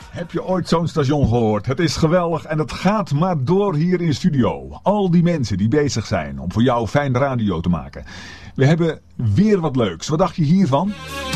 Heb je ooit zo'n station gehoord? Het is geweldig en het gaat maar door hier in de studio. Al die mensen die bezig zijn om voor jou fijn radio te maken. We hebben weer wat leuks. Wat dacht je hiervan?